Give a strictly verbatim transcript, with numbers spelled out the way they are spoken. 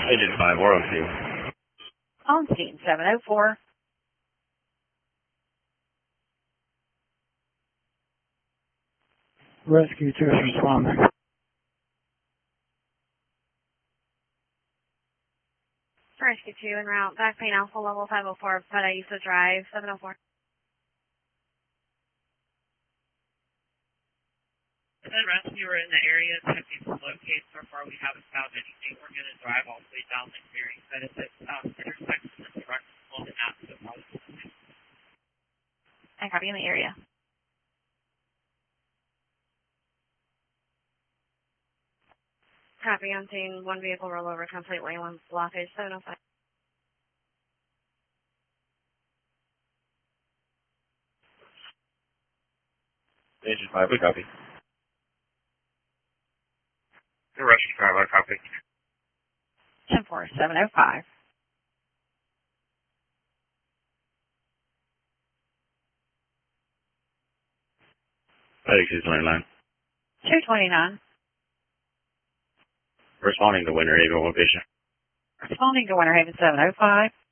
Agent five, we're on scene. On scene, seven oh four. Rescue two is responding. Rescue two en route. Back Pain Alpha level five oh four, Paraíso Drive, seven oh four. The rescuer in the area attempting to locate. So far, we haven't found anything. We're going to drive all the way down the clearing side of this um, intersection. The truck is pulling out to the probably. I copy in the area. Copy on scene. One vehicle rollover completely. One blockage, seven oh five. Agent five, we copy. Rescue five, I copy. ten four, seven oh five. thirty-two twenty-nine. two twenty-nine. Responding to Winter Haven location. Responding to Winter Haven seven oh five.